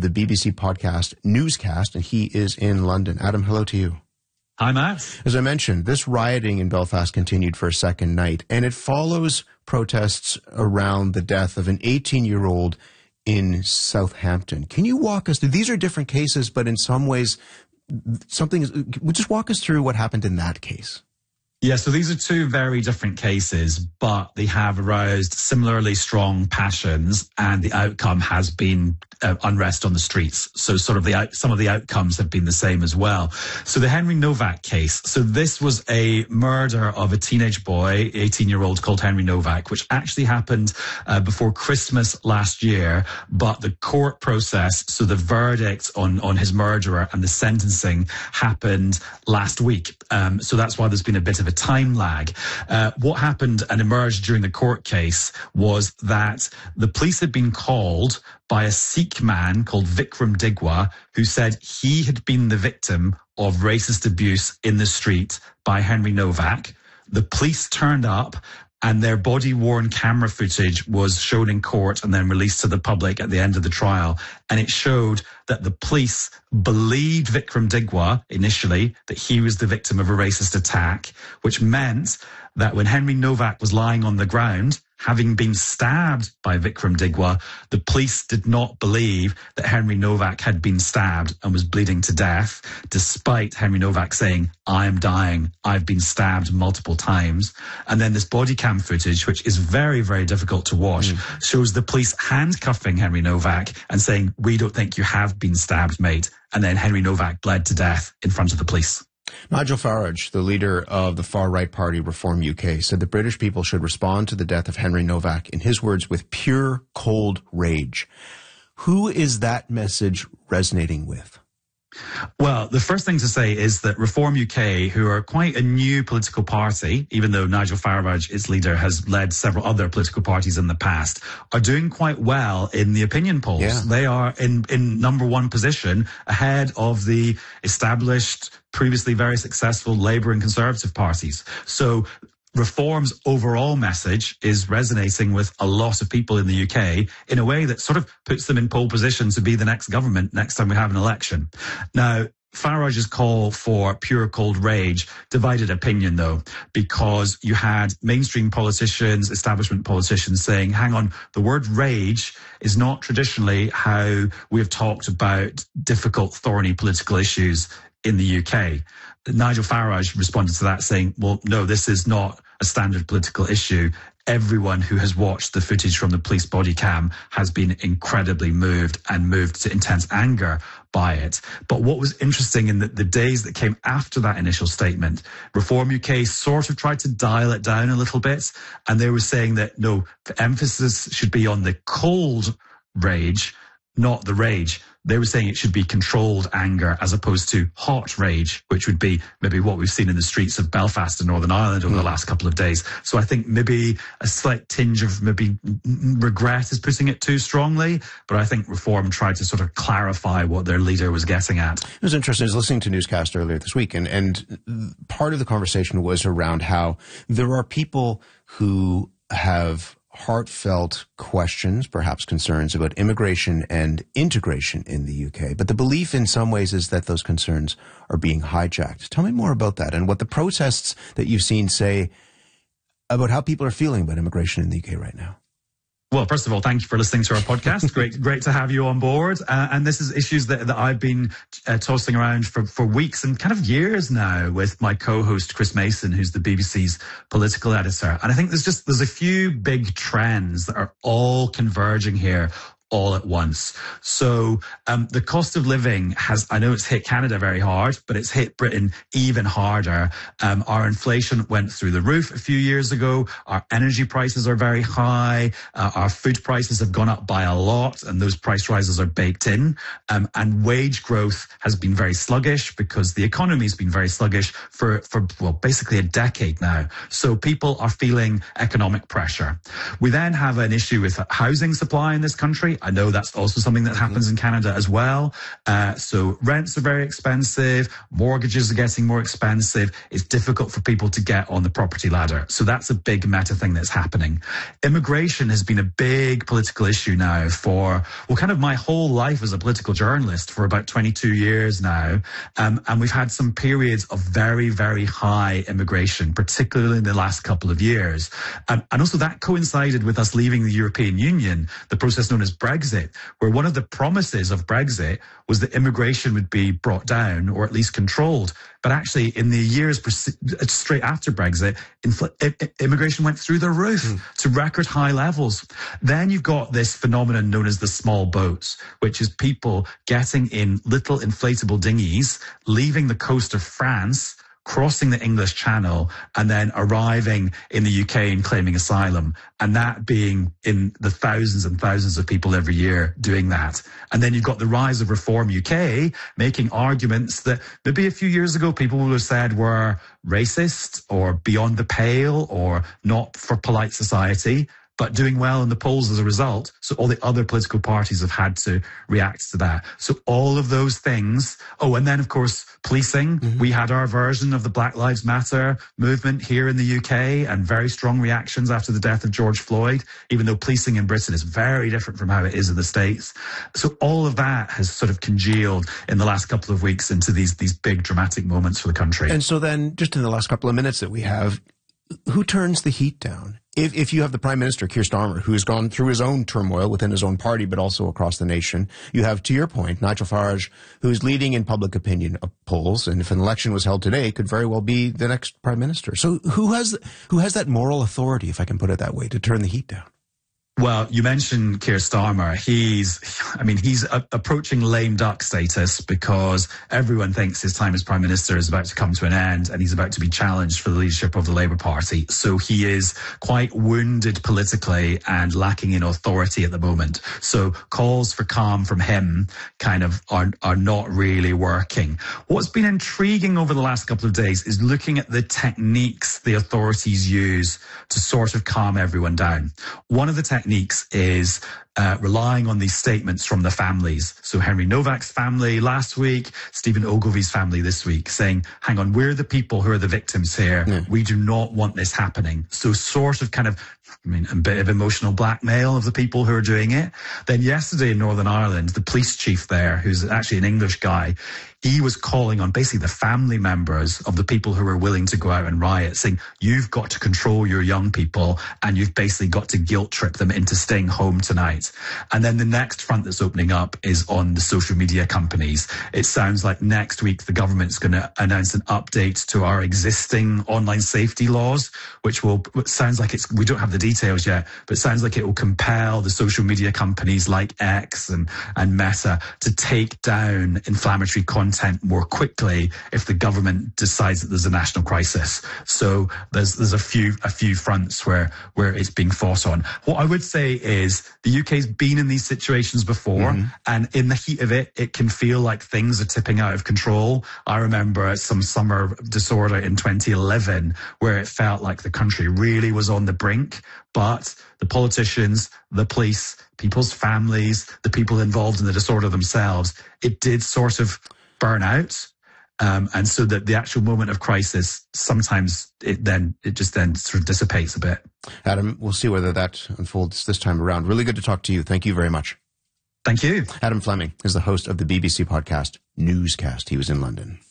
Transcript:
the BBC podcast Newscast, and he is in London. Adam, hello to you. Hi, Matt. As I mentioned, this rioting in Belfast continued for a second night, and it follows protests around the death of an 18-year-old in Southampton. Can you walk us through? These are different cases, but in some ways, just walk us through what happened in that case. Yeah, so these are two very different cases, but they have aroused similarly strong passions, and the outcome has been unrest on the streets. So sort of some of the outcomes have been the same as well. So the Henry Novak case, so this was a murder of a teenage boy, 18-year-old called Henry Novak, which actually happened before Christmas last year, but the court process, so the verdict on his murderer and the sentencing happened last week. So that's why there's been a bit of a time lag. What happened and emerged during the court case was that the police had been called by a Sikh man called Vikram Digwa, who said he had been the victim of racist abuse in the street by Henry Novak. The police turned up, and their body-worn camera footage was shown in court and then released to the public at the end of the trial. And it showed that the police believed Vikram Digwa initially, that he was the victim of a racist attack, which meant that when Henry Novak was lying on the ground, having been stabbed by Vikram Digwa, the police did not believe that Henry Novak had been stabbed and was bleeding to death, despite Henry Novak saying, "I am dying, I've been stabbed multiple times." And then this body cam footage, which is very, very difficult to watch, shows the police handcuffing Henry Novak and saying, "We don't think you have been stabbed, mate." And then Henry Novak bled to death in front of the police. Nigel Farage, the leader of the far-right party Reform UK, said the British people should respond to the death of Henry Novak, in his words, with pure, cold rage. Who is that message resonating with? Well, the first thing to say is that Reform UK, who are quite a new political party, even though Nigel Farage, its leader, has led several other political parties in the past, are doing quite well in the opinion polls. Yeah. They are in number one position, ahead of the established, previously very successful Labour and Conservative parties. So Reform's overall message is resonating with a lot of people in the UK in a way that sort of puts them in pole position to be the next government next time we have an election. Now, Farage's call for pure cold rage divided opinion, though, because you had mainstream politicians, establishment politicians saying, hang on, the word rage is not traditionally how we have talked about difficult, thorny political issues in the UK. Nigel Farage responded to that saying, well, no, this is not a standard political issue. Everyone who has watched the footage from the police body cam has been incredibly moved and moved to intense anger by it. But what was interesting in the days that came after that initial statement, Reform UK sort of tried to dial it down a little bit. And they were saying that, no, the emphasis should be on the cold rage, not the rage. They were saying it should be controlled anger as opposed to hot rage, which would be maybe what we've seen in the streets of Belfast and Northern Ireland over the last couple of days. So I think maybe a slight tinge of maybe regret is putting it too strongly. But I think Reform tried to sort of clarify what their leader was getting at. It was interesting. I was listening to Newscast earlier this week, and part of the conversation was around how there are people who have heartfelt questions, perhaps concerns about immigration and integration in the UK. But the belief in some ways is that those concerns are being hijacked. Tell me more about that and what the protests that you've seen say about how people are feeling about immigration in the UK right now. Well, first of all, thank you for listening to our podcast. Great to have you on board. And this is issues that I've been tossing around for weeks and kind of years now with my co-host, Chris Mason, who's the BBC's political editor. And I think there's a few big trends that are all converging here all at once. So the cost of living has, I know it's hit Canada very hard, but it's hit Britain even harder. Our inflation went through the roof a few years ago. Our energy prices are very high. Our food prices have gone up by a lot, and those price rises are baked in. And wage growth has been very sluggish because the economy has been very sluggish for basically a decade now. So people are feeling economic pressure. We then have an issue with housing supply in this country. country. I know that's also something that happens in Canada as well. So rents are very expensive. Mortgages are getting more expensive. It's difficult for people to get on the property ladder. So that's a big meta thing that's happening. Immigration has been a big political issue now for, well, kind of my whole life as a political journalist for about 22 years now. And we've had some periods of very, very high immigration, particularly in the last couple of years. And also that coincided with us leaving the European Union, the process known as Brexit, where one of the promises of Brexit was that immigration would be brought down or at least controlled. But actually, in the years straight after Brexit, immigration went through the roof to record high levels. Then you've got this phenomenon known as the small boats, which is people getting in little inflatable dinghies, leaving the coast of France, crossing the English Channel, and then arriving in the UK and claiming asylum. And that being in the thousands and thousands of people every year doing that. And then you've got the rise of Reform UK making arguments that maybe a few years ago people would have said were racist or beyond the pale or not for polite society, but doing well in the polls as a result. So all the other political parties have had to react to that. So all of those things. Oh, and then of course, policing. We had our version of the Black Lives Matter movement here in the UK and very strong reactions after the death of George Floyd, even though policing in Britain is very different from how it is in the States. So all of that has sort of congealed in the last couple of weeks into these big dramatic moments for the country. And so then just in the last couple of minutes that we have, who turns the heat down? If you have the Prime Minister, Keir Starmer, who's gone through his own turmoil within his own party, but also across the nation, you have, to your point, Nigel Farage, who's leading in public opinion polls, and if an election was held today, could very well be the next Prime Minister. So who has that moral authority, if I can put it that way, to turn the heat down? Well, you mentioned Keir Starmer. He's approaching lame duck status because everyone thinks his time as Prime Minister is about to come to an end and he's about to be challenged for the leadership of the Labour Party. So he is quite wounded politically and lacking in authority at the moment. So calls for calm from him kind of are not really working. What's been intriguing over the last couple of days is looking at the techniques the authorities use to sort of calm everyone down. One of the techniques is relying on these statements from the families. So Henry Novak's family last week, Stephen Ogilvy's family this week, saying, hang on, we're the people who are the victims here. Yeah. We do not want this happening. So sort of kind of, a bit of emotional blackmail of the people who are doing it. Then yesterday in Northern Ireland, the police chief there, who's actually an English guy, he was calling on basically the family members of the people who are willing to go out and riot, saying, you've got to control your young people and you've basically got to guilt trip them into staying home tonight. And then the next front that's opening up is on the social media companies. It sounds like next week the government's going to announce an update to our existing online safety laws, which sounds like we don't have the details yet, but it sounds like it will compel the social media companies like X and Meta to take down inflammatory content more quickly if the government decides that there's a national crisis. So there's a few fronts where it's being fought on. What I would say is the UK's been in these situations before, and in the heat of it, it can feel like things are tipping out of control. I remember some summer disorder in 2011 where it felt like the country really was on the brink, but the politicians, the police, people's families, the people involved in the disorder themselves, it did sort of burn out. And so that the actual moment of crisis, sometimes it just sort of dissipates a bit. Adam, we'll see whether that unfolds this time around. Really good to talk to you. Thank you very much. Thank you. Adam Fleming is the host of the BBC podcast Newscast. He was in London.